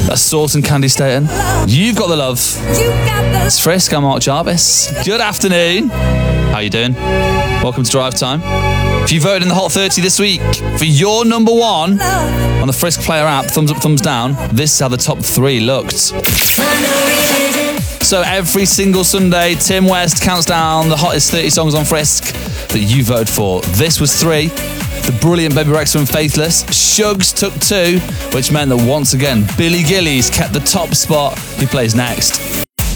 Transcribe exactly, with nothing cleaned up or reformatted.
That's Sauce and Candy Staten. You've Got the Love. It's Frisk, I'm Mark Jarvis. Good afternoon. How you doing? Welcome to Drive Time. If you voted in the Hot thirty this week for your number one on the Frisk Player app, thumbs up, thumbs down, this is how the top three looked. So every single Sunday, Tim West counts down the hottest thirty songs on Frisk that you voted for. This was three. The brilliant Baby Rexha and Faithless. Shugs took two, which meant that once again, Billy Gillies kept the top spot. He plays next.